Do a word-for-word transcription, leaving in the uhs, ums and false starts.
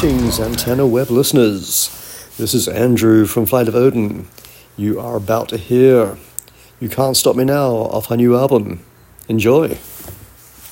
Greetings, Antenna Web listeners. This is Andrew from Flight of Odin. You are about to hear You Can't Stop Me Now off our new album. Enjoy.